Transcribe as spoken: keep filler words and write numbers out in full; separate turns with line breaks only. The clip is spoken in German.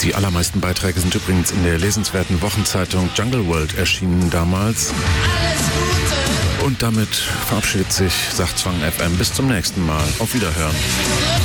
Die allermeisten Beiträge sind übrigens in der lesenswerten Wochenzeitung Jungle World erschienen damals. Und damit verabschiedet sich Sachzwang F M. Bis zum nächsten Mal. Auf Wiederhören.